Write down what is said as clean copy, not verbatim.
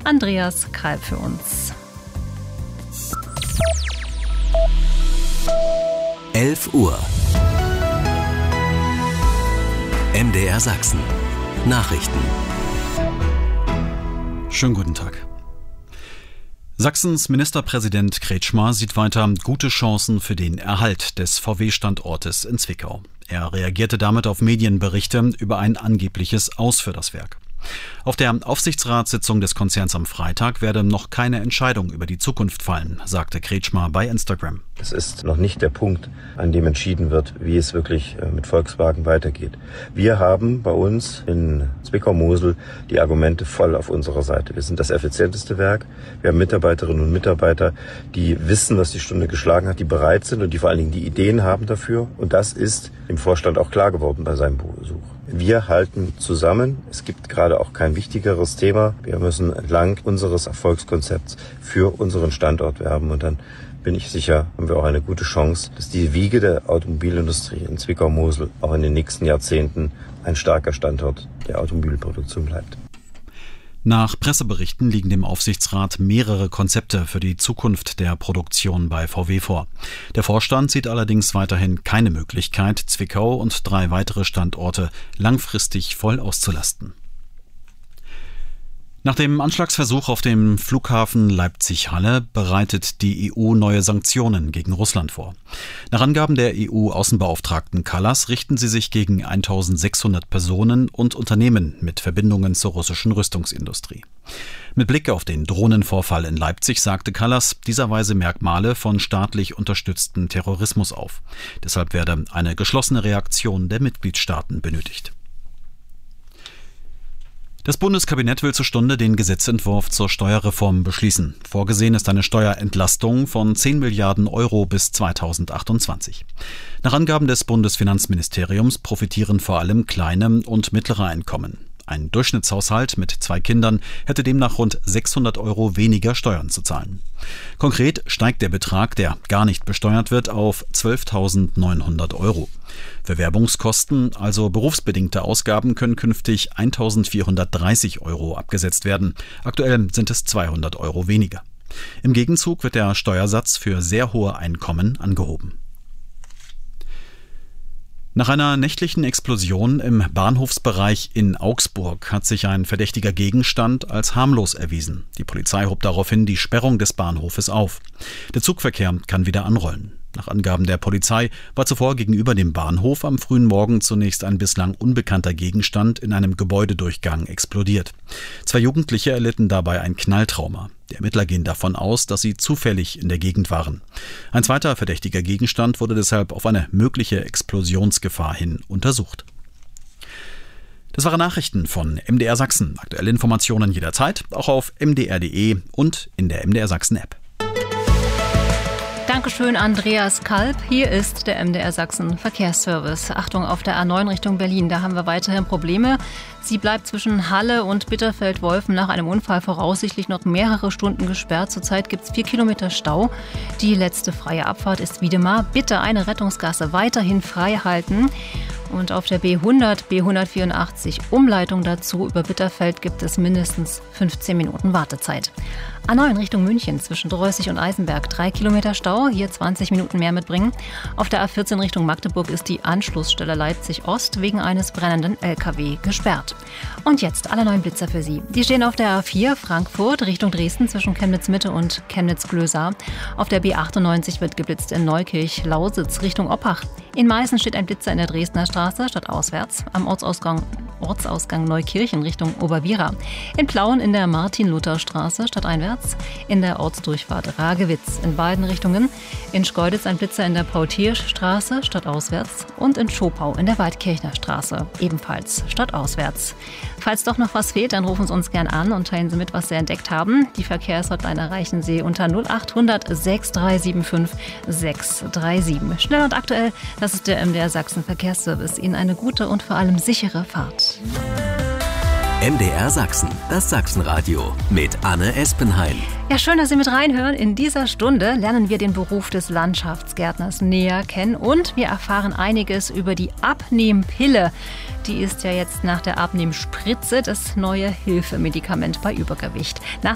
Andreas Kalb für uns. 11 Uhr. MDR Sachsen. Nachrichten. Schönen guten Tag. Sachsens Ministerpräsident Kretschmer sieht weiter gute Chancen für den Erhalt des VW-Standortes in Zwickau. Er reagierte damit auf Medienberichte über ein angebliches Aus für das Werk. Auf der Aufsichtsratssitzung des Konzerns am Freitag werde noch keine Entscheidung über die Zukunft fallen, sagte Kretschmer bei Instagram. Es ist noch nicht der Punkt, an dem entschieden wird, wie es wirklich mit Volkswagen weitergeht. Wir haben bei uns in Zwickau-Mosel die Argumente voll auf unserer Seite. Wir sind das effizienteste Werk. Wir haben Mitarbeiterinnen und Mitarbeiter, die wissen, dass die Stunde geschlagen hat, die bereit sind und die vor allen Dingen die Ideen haben dafür. Und das ist dem Vorstand auch klar geworden bei seinem Besuch. Wir halten zusammen. Es gibt gerade auch kein wichtigeres Thema. Wir müssen entlang unseres Erfolgskonzepts für unseren Standort werben. Und dann bin ich sicher, haben wir auch eine gute Chance, dass die Wiege der Automobilindustrie in Zwickau-Mosel auch in den nächsten Jahrzehnten ein starker Standort der Automobilproduktion bleibt. Nach Presseberichten liegen dem Aufsichtsrat mehrere Konzepte für die Zukunft der Produktion bei VW vor. Der Vorstand sieht allerdings weiterhin keine Möglichkeit, Zwickau und 3 weitere Standorte langfristig voll auszulasten. Nach dem Anschlagsversuch auf dem Flughafen Leipzig-Halle bereitet die EU neue Sanktionen gegen Russland vor. Nach Angaben der EU-Außenbeauftragten Kallas richten sie sich gegen 1600 Personen und Unternehmen mit Verbindungen zur russischen Rüstungsindustrie. Mit Blick auf den Drohnenvorfall in Leipzig sagte Kallas, dieser weise Merkmale von staatlich unterstützten Terrorismus auf. Deshalb werde eine geschlossene Reaktion der Mitgliedstaaten benötigt. Das Bundeskabinett will zur Stunde den Gesetzentwurf zur Steuerreform beschließen. Vorgesehen ist eine Steuerentlastung von 10 Milliarden Euro bis 2028. Nach Angaben des Bundesfinanzministeriums profitieren vor allem kleine und mittlere Einkommen. Ein Durchschnittshaushalt mit 2 Kindern hätte demnach rund 600 Euro weniger Steuern zu zahlen. Konkret steigt der Betrag, der gar nicht besteuert wird, auf 12.900 Euro. Für Werbungskosten, also berufsbedingte Ausgaben, können künftig 1.430 Euro abgesetzt werden. Aktuell sind es 200 Euro weniger. Im Gegenzug wird der Steuersatz für sehr hohe Einkommen angehoben. Nach einer nächtlichen Explosion im Bahnhofsbereich in Augsburg hat sich ein verdächtiger Gegenstand als harmlos erwiesen. Die Polizei hob daraufhin die Sperrung des Bahnhofes auf. Der Zugverkehr kann wieder anrollen. Nach Angaben der Polizei war zuvor gegenüber dem Bahnhof am frühen Morgen zunächst ein bislang unbekannter Gegenstand in einem Gebäudedurchgang explodiert. 2 Jugendliche erlitten dabei ein Knalltrauma. Die Ermittler gehen davon aus, dass sie zufällig in der Gegend waren. Ein zweiter verdächtiger Gegenstand wurde deshalb auf eine mögliche Explosionsgefahr hin untersucht. Das waren Nachrichten von MDR Sachsen. Aktuelle Informationen jederzeit, auch auf mdr.de und in der MDR Sachsen App. Dankeschön, Andreas Kalb. Hier ist der MDR Sachsen Verkehrsservice. Achtung, auf der A9 Richtung Berlin, da haben wir weiterhin Probleme. Sie bleibt zwischen Halle und Bitterfeld-Wolfen nach einem Unfall voraussichtlich noch mehrere Stunden gesperrt. Zurzeit gibt es 4 Kilometer Stau. Die letzte freie Abfahrt ist Wiedemar. Bitte eine Rettungsgasse weiterhin frei halten. Und auf der B100, B184 Umleitung dazu über Bitterfeld gibt es mindestens 15 Minuten Wartezeit. A9 Richtung München zwischen Dreußig und Eisenberg 3 Kilometer Stau, hier 20 Minuten mehr mitbringen. Auf der A14 Richtung Magdeburg ist die Anschlussstelle Leipzig Ost wegen eines brennenden LKW gesperrt. Und jetzt alle neuen Blitzer für Sie. Die stehen auf der A4 Frankfurt Richtung Dresden zwischen Chemnitz Mitte und Chemnitz Glösa. Auf der B98 wird geblitzt in Neukirch Lausitz Richtung Oppach. In Meißen steht ein Blitzer in der Dresdner Straße stadtauswärts. Am Ortsausgang Neukirchen Richtung Oberwiera. In Plauen in der Martin-Luther-Straße stadteinwärts. In der Ortsdurchfahrt Ragewitz in beiden Richtungen. In Schkeuditz ein Blitzer in der Paul-Thiersch-Straße stadtauswärts. Und in Schopau in der Waldkirchner Straße ebenfalls stadtauswärts. Falls doch noch was fehlt, dann rufen Sie uns gern an und teilen Sie mit, was Sie entdeckt haben. Die Verkehrshotline erreichen Sie unter 0800 6375 637. Schnell und aktuell, das ist der MDR Sachsen Verkehrsservice. Ihnen eine gute und vor allem sichere Fahrt. MDR Sachsen, das Sachsenradio mit Anne Espenheim. Ja, schön, dass Sie mit reinhören. In dieser Stunde lernen wir den Beruf des Landschaftsgärtners näher kennen und wir erfahren einiges über die Abnehmpille. Die ist ja jetzt nach der Abnehmspritze das neue Hilfemedikament bei Übergewicht. Nach